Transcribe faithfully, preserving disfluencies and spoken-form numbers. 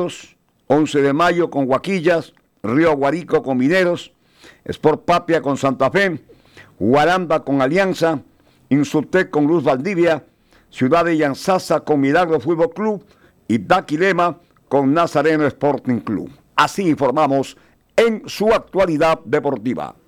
Millonarios, once de mayo con Guaquillas, Río Aguarico con Mineros, Sport Papia con Santa Fe, Guaranda con Alianza, Insultec con Luz Valdivia, Ciudad de Yanzasa con Milagro Fútbol Club y Daquilema con Nazareno Sporting Club. Así informamos en su actualidad deportiva.